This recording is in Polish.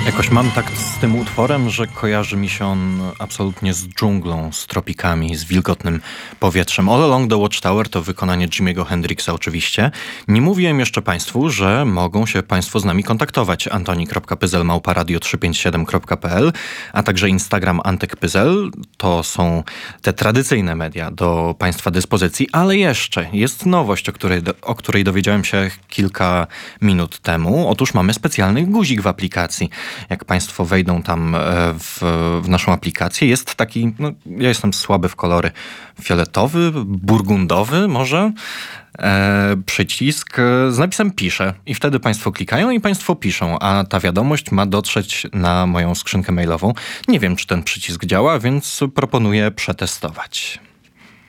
Jakoś mam tak z tym utworem, że kojarzy mi się on absolutnie z dżunglą, z tropikami, z wilgotnym powietrzem. All Along the Watchtower to wykonanie Jimiego Hendrixa oczywiście. Nie mówiłem jeszcze Państwu, że mogą się Państwo z nami kontaktować. antoni.pyzel@radio357.pl, a także Instagram Antek.Pyzel. To są te tradycyjne media do Państwa dyspozycji, ale jeszcze jest nowość, o której dowiedziałem się kilka minut temu. Otóż mamy specjalny guzik w aplikacji. Jak Państwo wejdą tam w naszą aplikację, jest taki, ja jestem słaby w kolory, fioletowy, burgundowy może, przycisk z napisem piszę i wtedy Państwo klikają i Państwo piszą, a ta wiadomość ma dotrzeć na moją skrzynkę mailową. Nie wiem, czy ten przycisk działa, więc proponuję przetestować.